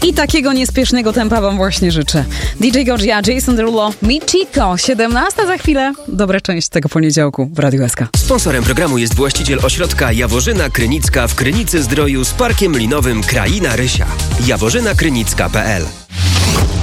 I takiego niespiesznego tempa wam właśnie życzę. DJ Gorgia, Jason Derulo, Michiko. 17 za chwilę. Dobra część tego poniedziałku w Radiu SK. Sponsorem programu jest właściciel ośrodka Jaworzyna Krynicka w Krynicy Zdroju z Parkiem Linowym Kraina Rysia. jaworzynakrynicka.pl